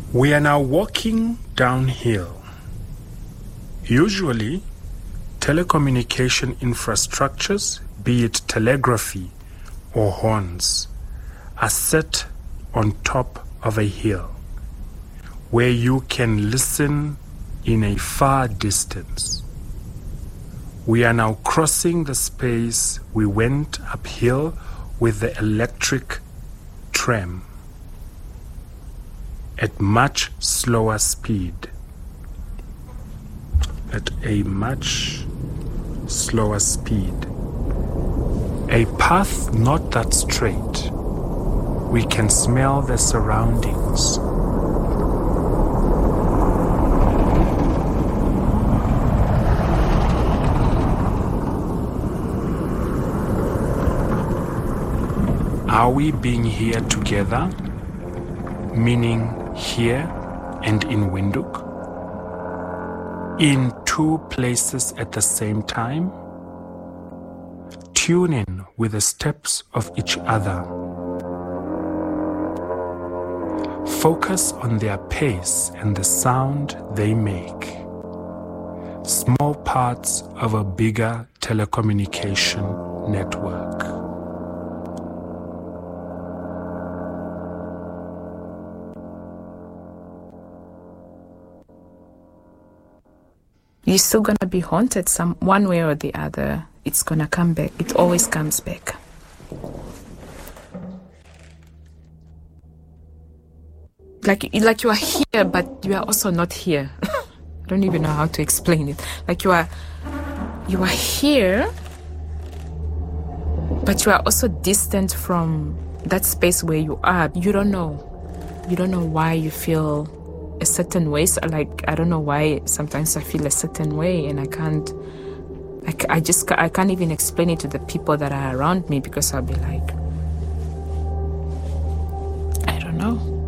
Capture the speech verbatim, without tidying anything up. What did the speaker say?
We are now walking downhill. Usually, telecommunication infrastructures, be it telegraphy or horns, are set on top of a hill where you can listen in a far distance. We are now crossing the space we went uphill with the electric tram at much slower speed. At a much slower speed. A path not that straight. We can smell the surroundings. Are we being here together? Meaning here and in Windhoek? In two places at the same time? Tune in with the steps of each other. Focus on their pace and the sound they make. Small parts of a bigger telecommunication network. You're still going to be haunted some one way or the other. It's going to come back. It always comes back. Like, like you are here, but you are also not here. I don't even know how to explain it. Like you are, you are here, but you are also distant from that space where you are. You don't know. You don't know why you feel a certain way. So like, I don't know why sometimes I feel a certain way, and I can't, I, I just, I can't even explain it to the people that are around me, because I'll be like, I don't know.